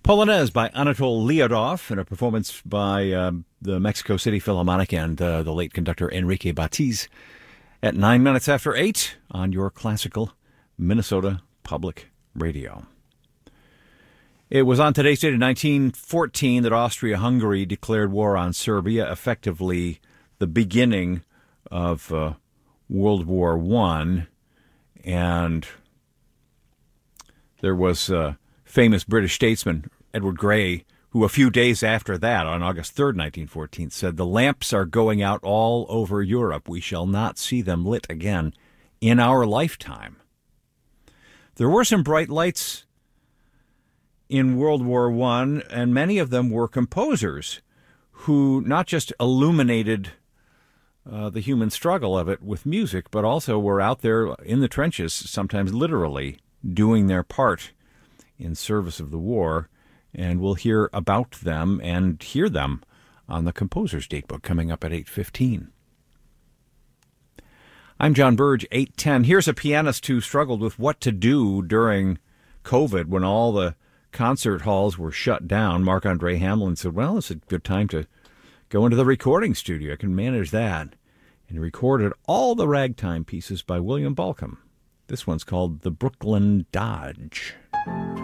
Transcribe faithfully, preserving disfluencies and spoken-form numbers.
Polonaise by Anatol Lyudov in a performance by uh, the Mexico City Philharmonic and uh, the late conductor Enrique Batiz at nine minutes after eight on your classical Minnesota Public Radio. It was on today's date in nineteen fourteen that Austria-Hungary declared war on Serbia, effectively the beginning of uh, World War One, and there was a famous British statesman, Edward Grey, who a few days after that, on August third, nineteen fourteen, said, "The lamps are going out all over Europe. We shall not see them lit again in our lifetime." There were some bright lights in World War One, and many of them were composers who not just illuminated uh, the human struggle of it with music, but also were out there in the trenches, sometimes literally, doing their part in service of the war. And we'll hear about them and hear them on the Composer's Datebook coming up at eight fifteen. I'm John Burge, eight ten. Here's a pianist who struggled with what to do during COVID when all the concert halls were shut down. Marc-Andre Hamelin said, well, it's a good time to go into the recording studio. I can manage that. And he recorded all the ragtime pieces by William Balcom. This one's called The Brooklyn Dodge.